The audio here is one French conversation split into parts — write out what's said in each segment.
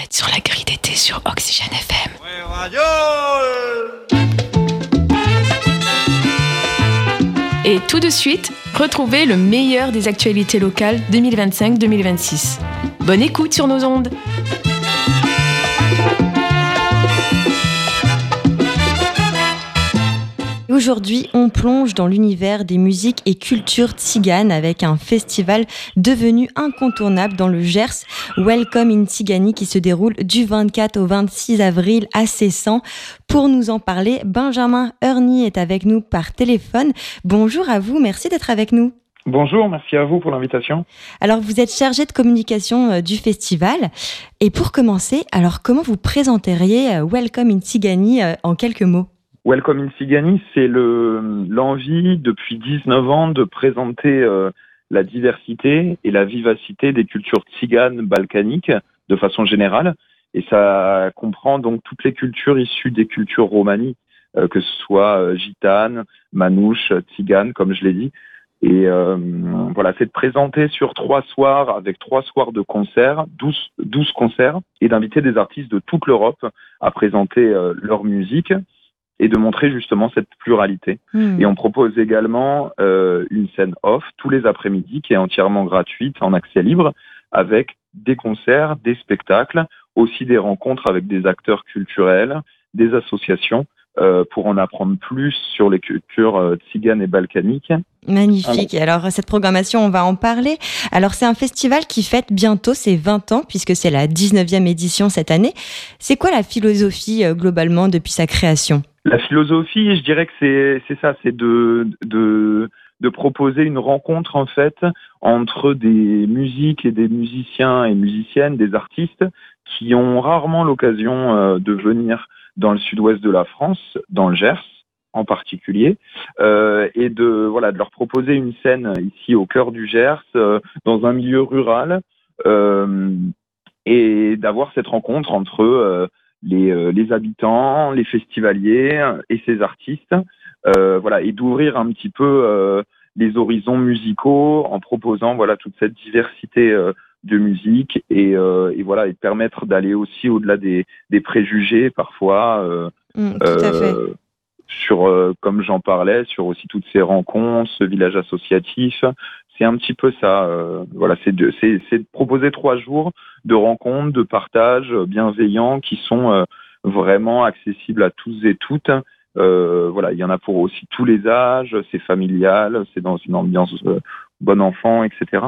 êtes sur la grille d'été sur Oxygène FM. Ouais, radio. Et tout de suite, retrouvez le meilleur des actualités locales 2025-2026. Bonne écoute sur nos ondes. Aujourd'hui, on plonge dans l'univers des musiques et cultures tziganes avec un festival devenu incontournable dans le Gers, Welcome in Tzigani, qui se déroule du 24 au 26 avril à Cessan. Pour nous en parler, Benjamin Heurny est avec nous par téléphone. Bonjour à vous, merci d'être avec nous. Bonjour, merci à vous pour l'invitation. Alors, vous êtes chargé de communication du festival. Et pour commencer, alors comment vous présenteriez Welcome in Tzigani en quelques mots ? Welcome in Tzigani, c'est l'envie depuis 19 ans de présenter la diversité et la vivacité des cultures tziganes balkaniques de façon générale. Et ça comprend donc toutes les cultures issues des cultures romanies, que ce soit gitane, manouche, tzigane, comme je l'ai dit. Et voilà, c'est de présenter sur 3 soirs, avec 3 soirs de concerts, 12 concerts, et d'inviter des artistes de toute l'Europe à présenter leur musique et de montrer justement cette pluralité. Et on propose également une scène off tous les après-midi qui est entièrement gratuite, en accès libre, avec des concerts, des spectacles, aussi des rencontres avec des acteurs culturels, des associations, pour en apprendre plus sur les cultures tziganes et balkaniques. Magnifique. Alors, cette programmation, on va en parler. Alors, c'est un festival qui fête bientôt ses 20 ans, puisque c'est la 19e édition cette année. C'est quoi la philosophie, globalement, depuis sa création ? La philosophie, je dirais que c'est ça, c'est de proposer une rencontre, en fait, entre des musiques et des musiciens et musiciennes, des artistes qui ont rarement l'occasion de venir dans le sud-ouest de la France, dans le Gers en particulier, et de leur proposer une scène ici au cœur du Gers, dans un milieu rural, et d'avoir cette rencontre entre les habitants, les festivaliers et ces artistes, et d'ouvrir un petit peu les horizons musicaux en proposant toute cette diversité de musique et de permettre d'aller aussi au-delà des préjugés parfois Tout à fait. sur comme j'en parlais, sur aussi toutes ces rencontres, ce village associatif. C'est un petit peu ça. C'est de proposer 3 jours de rencontres, de partage bienveillants qui sont vraiment accessibles à tous et toutes. Il y en a pour aussi tous les âges, c'est familial, c'est dans une ambiance bon enfant, etc.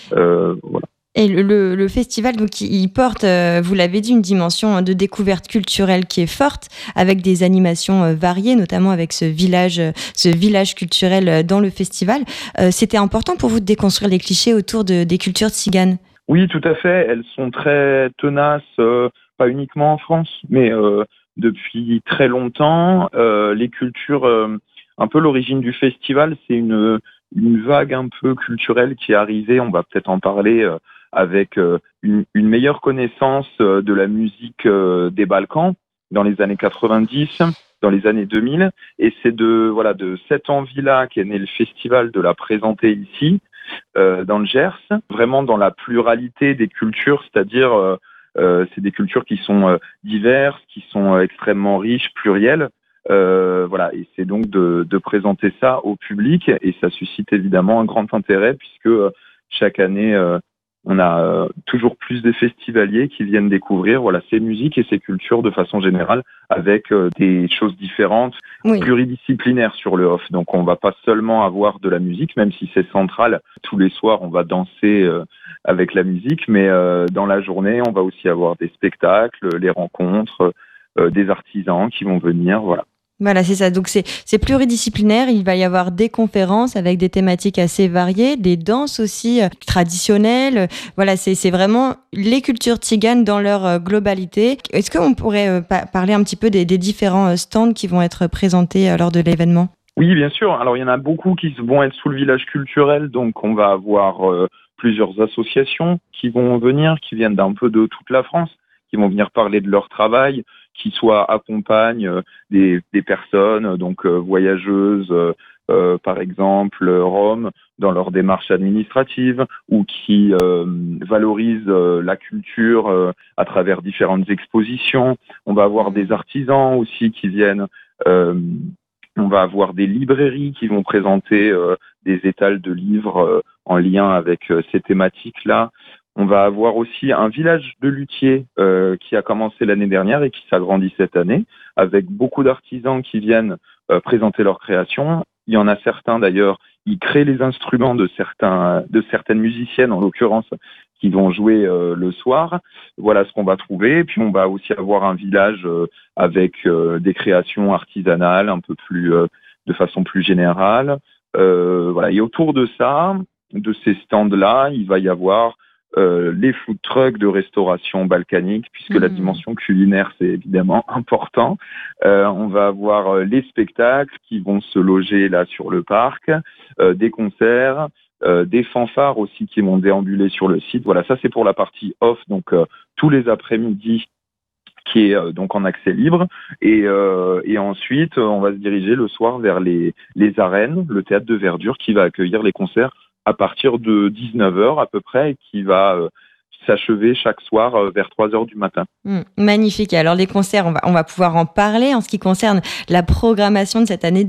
Et le festival, donc, il porte, vous l'avez dit, une dimension de découverte culturelle qui est forte, avec des animations variées, notamment avec ce village culturel dans le festival. C'était important pour vous de déconstruire les clichés autour des cultures tziganes ? Oui, tout à fait. Elles sont très tenaces, pas uniquement en France, mais depuis très longtemps. Les cultures, un peu l'origine du festival, c'est une vague un peu culturelle qui est arrivée, on va peut-être en parler, avec une meilleure connaissance de la musique des Balkans dans les années 90, dans les années 2000. Et c'est de cette envie-là qu'est né le festival de la présenter ici, dans le Gers, vraiment dans la pluralité des cultures, c'est-à-dire c'est des cultures qui sont diverses, qui sont extrêmement riches, plurielles. Et c'est donc de présenter ça au public, et ça suscite évidemment un grand intérêt puisque chaque année on a toujours plus de festivaliers qui viennent découvrir ces musiques et ces cultures de façon générale, avec des choses différentes, pluridisciplinaires sur le off. Donc on va pas seulement avoir de la musique, même si c'est central. Tous les soirs on va danser avec la musique, mais dans la journée on va aussi avoir des spectacles, les rencontres, des artisans qui vont venir, Voilà, c'est ça. Donc, c'est pluridisciplinaire. Il va y avoir des conférences avec des thématiques assez variées, des danses aussi traditionnelles. Voilà, c'est vraiment les cultures tziganes dans leur globalité. Est-ce qu'on pourrait parler un petit peu des différents stands qui vont être présentés lors de l'événement ? Oui, bien sûr. Alors, il y en a beaucoup qui vont être sous le village culturel. Donc, on va avoir plusieurs associations qui vont venir, qui viennent d'un peu de toute la France, qui vont venir parler de leur travail, qui soit accompagnent des personnes, donc voyageuses, par exemple Rome dans leur démarche administrative ou qui valorisent la culture à travers différentes expositions. On va avoir des artisans aussi qui viennent. On va avoir des librairies qui vont présenter des étals de livres en lien avec ces thématiques-là. On va avoir aussi un village de luthiers qui a commencé l'année dernière et qui s'agrandit cette année, avec beaucoup d'artisans qui viennent présenter leurs créations. Il y en a certains d'ailleurs, ils créent les instruments de certaines musiciennes en l'occurrence, qui vont jouer le soir. Voilà ce qu'on va trouver. Puis on va aussi avoir un village avec des créations artisanales un peu plus de façon plus générale. Voilà. Et autour de ça, de ces stands-là, il va y avoir les food trucks de restauration balkanique, puisque la dimension culinaire, c'est évidemment important. On va avoir les spectacles qui vont se loger là sur le parc, des concerts, des fanfares aussi qui vont déambuler sur le site. Voilà, ça c'est pour la partie off, donc tous les après-midi qui est donc en accès libre. Et ensuite, on va se diriger le soir vers les arènes, le théâtre de Verdure qui va accueillir les concerts à partir de 19h à peu près et qui va s'achever chaque soir vers 3h du matin. Magnifique. Alors les concerts, on va pouvoir en parler. En ce qui concerne la programmation de cette année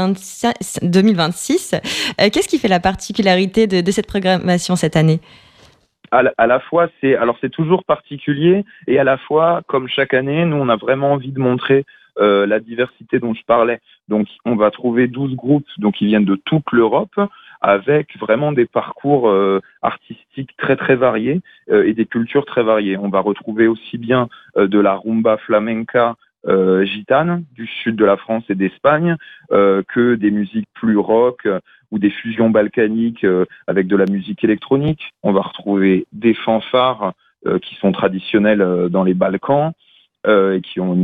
2026, qu'est-ce qui fait la particularité de cette programmation cette année ? À la fois, c'est toujours particulier et à la fois, comme chaque année, nous, on a vraiment envie de montrer la diversité dont je parlais. Donc, on va trouver 12 groupes qui viennent de toute l'Europe avec vraiment des parcours artistiques très, très variés et des cultures très variées. On va retrouver aussi bien de la rumba flamenca gitane du sud de la France et d'Espagne que des musiques plus rock ou des fusions balkaniques avec de la musique électronique. On va retrouver des fanfares qui sont traditionnelles dans les Balkans et qui ont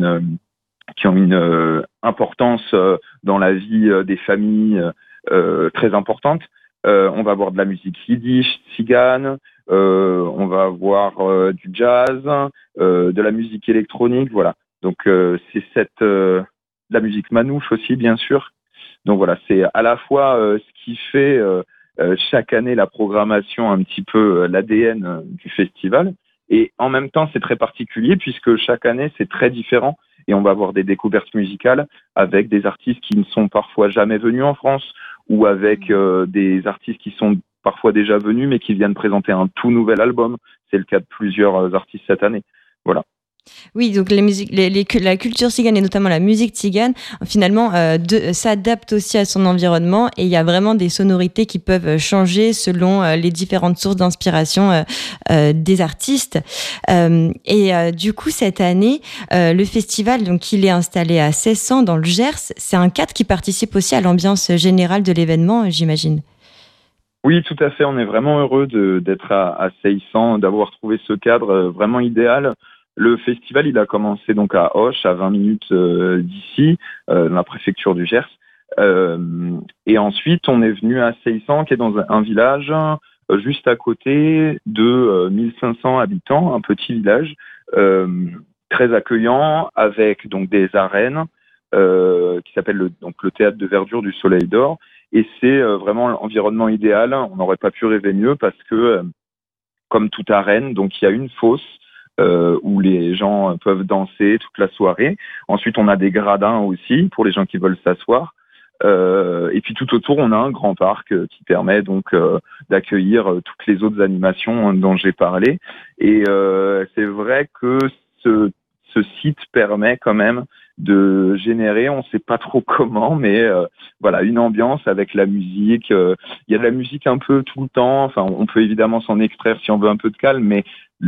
une importance dans la vie des familles très importante. On va avoir de la musique yiddish, tzigane, on va avoir du jazz, de la musique électronique, voilà. Donc c'est la musique manouche aussi, bien sûr. Donc voilà, c'est à la fois ce qui fait chaque année la programmation, un petit peu l'ADN du festival, et en même temps c'est très particulier puisque chaque année c'est très différent et on va avoir des découvertes musicales avec des artistes qui ne sont parfois jamais venus en France ou avec des artistes qui sont parfois déjà venus mais qui viennent présenter un tout nouvel album. C'est le cas de plusieurs artistes cette année. Voilà. Oui, donc la culture tzigane et notamment la musique tzigane, finalement, s'adapte aussi à son environnement et il y a vraiment des sonorités qui peuvent changer selon les différentes sources d'inspiration des artistes. Du coup, cette année, le festival, donc, il est installé à Cessan, dans le Gers. C'est un cadre qui participe aussi à l'ambiance générale de l'événement, j'imagine. Oui, tout à fait. On est vraiment heureux d'être à Cessan, d'avoir trouvé ce cadre vraiment idéal. Le festival, il a commencé donc à Auch, à 20 minutes d'ici, dans la préfecture du Gers. Et ensuite, on est venu à Cessan, qui est dans un village juste à côté de 1500 habitants, un petit village très accueillant, avec donc des arènes qui s'appelle le théâtre de Verdure du Soleil d'Or. Et c'est vraiment l'environnement idéal. On n'aurait pas pu rêver mieux parce que, comme toute arène, donc il y a une fosse où les gens peuvent danser toute la soirée. Ensuite, on a des gradins aussi pour les gens qui veulent s'asseoir. Et puis tout autour, on a un grand parc qui permet donc d'accueillir toutes les autres animations dont j'ai parlé. Et c'est vrai que ce site permet quand même de générer, on ne sait pas trop comment, mais voilà, une ambiance avec la musique. Il y a de la musique un peu tout le temps. Enfin, on peut évidemment s'en extraire si on veut un peu de calme, mais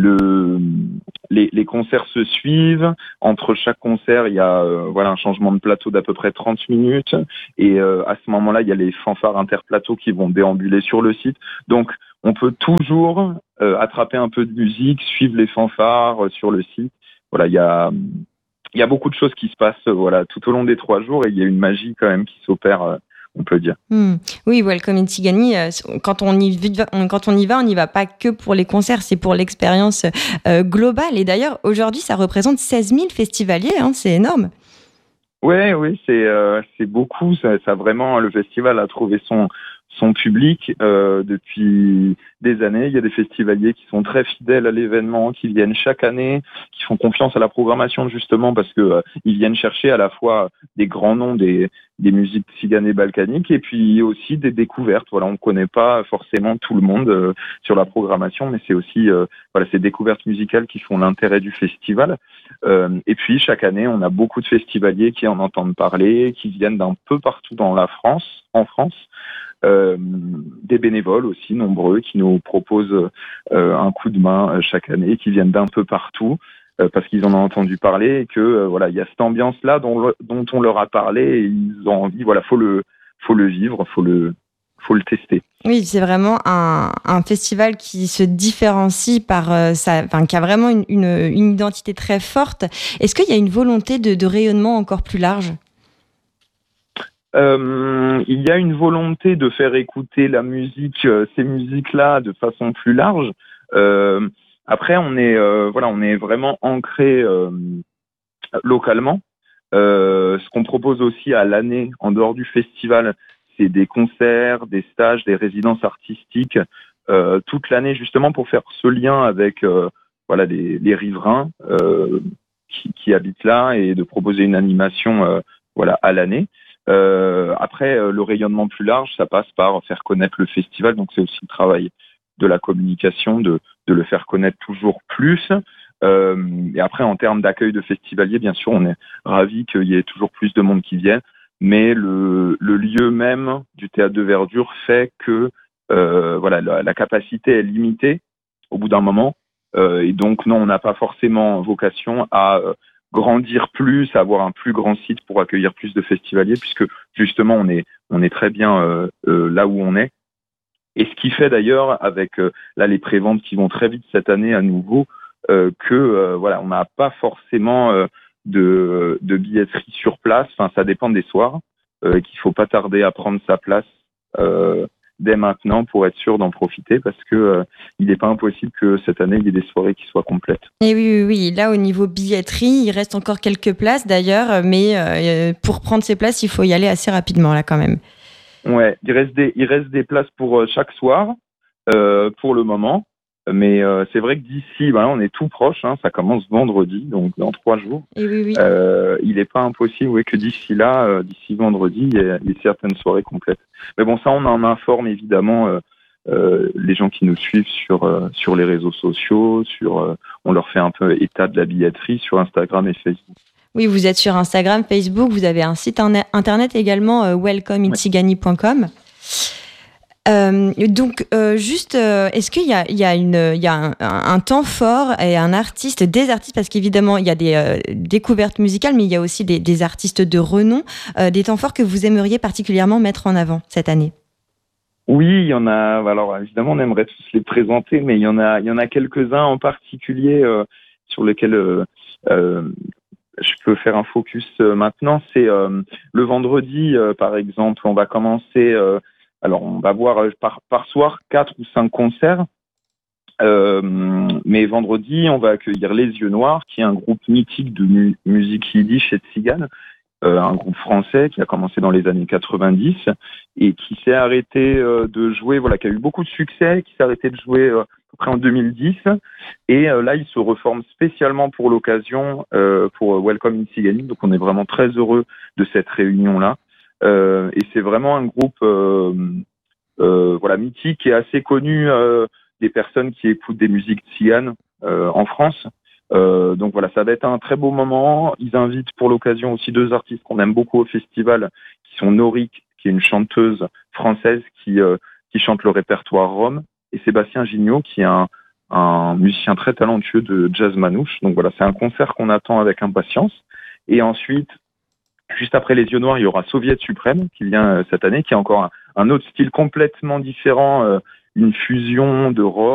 les concerts se suivent. Entre chaque concert, il y a un changement de plateau d'à peu près 30 minutes. Et à ce moment-là, il y a les fanfares interplateaux qui vont déambuler sur le site. Donc, on peut toujours attraper un peu de musique, suivre les fanfares sur le site. Voilà, il y a beaucoup de choses qui se passent tout au long des 3 jours et il y a une magie quand même qui s'opère, on peut dire. Oui, Welcome in Tzigany, quand on y va, on n'y va pas que pour les concerts, c'est pour l'expérience globale. Et d'ailleurs, aujourd'hui, ça représente 16 000 festivaliers, c'est énorme. Ouais, oui, c'est beaucoup. Ça vraiment, le festival a trouvé son public depuis des années. Il y a des festivaliers qui sont très fidèles à l'événement, qui viennent chaque année, qui font confiance à la programmation justement parce que ils viennent chercher à la fois des grands noms des musiques tziganes et balkaniques et puis aussi des découvertes. Voilà, on ne connaît pas forcément tout le monde sur la programmation, mais c'est aussi voilà, ces découvertes musicales qui font l'intérêt du festival. Et puis chaque année, on a beaucoup de festivaliers qui en entendent parler, qui viennent d'un peu partout dans en France. Des bénévoles aussi nombreux qui nous proposent un coup de main chaque année, qui viennent d'un peu partout parce qu'ils en ont entendu parler et que voilà, il y a cette ambiance-là dont on leur a parlé et ils ont envie. Voilà, faut le vivre, faut le tester. Oui, c'est vraiment un festival qui se différencie par qui a vraiment une identité très forte. Est-ce qu'il y a une volonté de rayonnement encore plus large ? Il y a une volonté de faire écouter la musique, ces musiques-là, de façon plus large. Après, on est vraiment ancré localement. Ce qu'on propose aussi à l'année, en dehors du festival, c'est des concerts, des stages, des résidences artistiques toute l'année, justement pour faire ce lien avec voilà les riverains qui habitent là et de proposer une animation voilà à l'année. Après, le rayonnement plus large, ça passe par faire connaître le festival. Donc, c'est aussi le travail de la communication, de le faire connaître toujours plus. Et après, en termes d'accueil de festivaliers, bien sûr, on est ravis qu'il y ait toujours plus de monde qui vienne. Mais le lieu même du théâtre de verdure fait que voilà, la capacité est limitée au bout d'un moment. Et donc, non, on n'a pas forcément vocation à grandir plus, avoir un plus grand site pour accueillir plus de festivaliers, puisque justement on est très bien là où on est. Et ce qui fait d'ailleurs avec là les préventes qui vont très vite cette année à nouveau que voilà, on n'a pas forcément de billetterie sur place. Enfin, ça dépend des soirs. Qu'il faut pas tarder à prendre sa place dès maintenant pour être sûr d'en profiter parce que il n'est pas impossible que cette année il y ait des soirées qui soient complètes. Et oui. Là, au niveau billetterie, il reste encore quelques places d'ailleurs, mais pour prendre ces places, il faut y aller assez rapidement là quand même. Ouais, il reste des places pour chaque soir pour le moment. Mais c'est vrai que d'ici, ben, on est tout proche, hein, ça commence vendredi, donc dans 3 jours. Et oui. Il n'est pas impossible que d'ici là, d'ici vendredi, il y ait certaines soirées complètes. Mais bon, ça, on en informe évidemment les gens qui nous suivent sur les réseaux sociaux, on leur fait un peu état de la billetterie sur Instagram et Facebook. Oui, vous êtes sur Instagram, Facebook, vous avez un site internet également, welcomeintzigani.com. Donc, est-ce qu'il y a un temps fort et des artistes, parce qu'évidemment, il y a des découvertes musicales, mais il y a aussi des artistes de renom, des temps forts que vous aimeriez particulièrement mettre en avant cette année? Oui, il y en a. Alors, évidemment, on aimerait tous les présenter, mais il y en a quelques-uns en particulier sur lesquels je peux faire un focus maintenant. C'est le vendredi, par exemple, on va commencer. Alors, on va voir par soir 4 ou 5 concerts. Mais vendredi, on va accueillir Les Yeux Noirs, qui est un groupe mythique de musique yiddish et tzigane, un groupe français qui a commencé dans les années 90 et qui s'est arrêté de jouer, voilà, qui a eu beaucoup de succès, qui s'est arrêté de jouer à peu près en 2010. Et là, il se reforme spécialement pour l'occasion, pour Welcome in Tsigani. Donc, on est vraiment très heureux de cette réunion-là. Et c'est vraiment un groupe voilà, mythique et assez connu des personnes qui écoutent des musiques tziganes en France. Donc voilà, ça va être un très beau moment. Ils invitent pour l'occasion aussi 2 artistes qu'on aime beaucoup au festival, qui sont Norik, qui est une chanteuse française qui chante le répertoire Rome, et Sébastien Gignot, qui est un musicien très talentueux de jazz manouche. Donc voilà, c'est un concert qu'on attend avec impatience. Et ensuite, juste après Les Yeux Noirs, il y aura Soviet Suprême qui vient cette année, qui est encore un autre style complètement différent, une fusion de rock